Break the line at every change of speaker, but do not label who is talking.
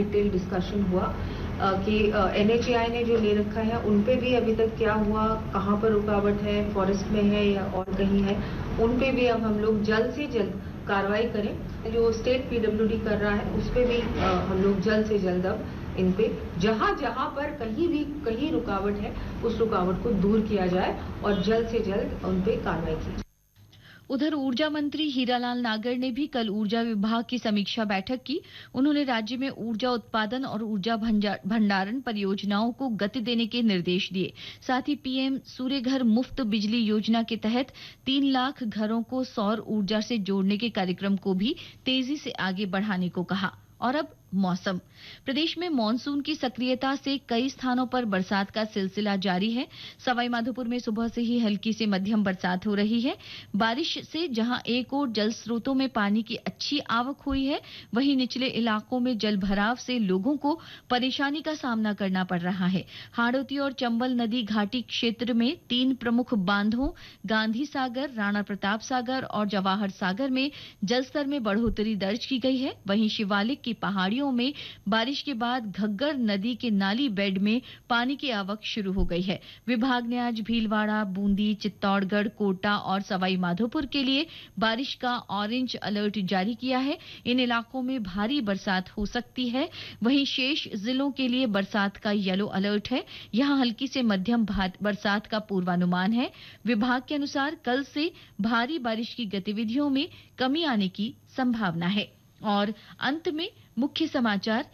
Detail discussion हुआ कि NHAI ने जो ले रखा है उन पे भी अभी तक क्या हुआ, कहाँ पर रुकावट है, फॉरेस्ट में है या और कहीं है, उन पे भी अब हम लोग जल्द से जल्द कार्रवाई करें। जो स्टेट PWD कर रहा है उस पे भी हम लोग जल्द से जल्द अब इन पे जहां जहां पर कहीं रुकावट है उस रुकावट को दूर किया जाए और जल्द से जल्द उन पे कार्रवाई की जाए।
उधर ऊर्जा मंत्री हीरालाल नागर ने भी कल ऊर्जा विभाग की समीक्षा बैठक की। उन्होंने राज्य में ऊर्जा उत्पादन और ऊर्जा भंडारण परियोजनाओं को गति देने के निर्देश दिए। साथ ही PM सूर्य घर मुफ्त बिजली योजना के तहत 3 लाख घरों को सौर ऊर्जा से जोड़ने के कार्यक्रम को भी तेजी से आगे बढ़ाने को कहा। और अब मौसम। प्रदेश में मानसून की सक्रियता से कई स्थानों पर बरसात का सिलसिला जारी है। सवाईमाधोपुर में सुबह से ही हल्की से मध्यम बरसात हो रही है। बारिश से जहां एक ओर जल स्रोतों में पानी की अच्छी आवक हुई है, वहीं निचले इलाकों में जल भराव से लोगों को परेशानी का सामना करना पड़ रहा है। हाड़ौती और चंबल नदी घाटी क्षेत्र में 3 प्रमुख बांधों गांधी सागर, राणा प्रताप सागर और जवाहर सागर में जलस्तर में बढ़ोतरी दर्ज की गई है। वहीं शिवालिक की पहाड़ियों में बारिश के बाद घग्गर नदी के नाली बेड में पानी की आवक शुरू हो गई है। विभाग ने आज भीलवाड़ा, बूंदी, चित्तौड़गढ़, कोटा और सवाई माधोपुर के लिए बारिश का ऑरेंज अलर्ट जारी किया है। इन इलाकों में भारी बरसात हो सकती है। वहीं शेष जिलों के लिए बरसात का येलो अलर्ट है। यहां हल्की से मध्यम बरसात का पूर्वानुमान है। विभाग के अनुसार कल से भारी बारिश की गतिविधियों में कमी आने की संभावना है। और अंत में मुख्य समाचार